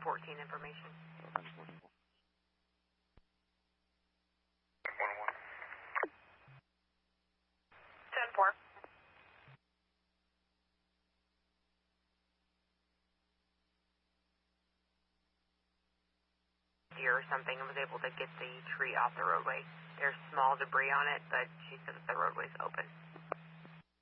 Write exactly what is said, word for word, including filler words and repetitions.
fourteen information. ten four. Deer or something and was able to get the tree off the roadway. There's small debris on it, but she said that the roadway's open.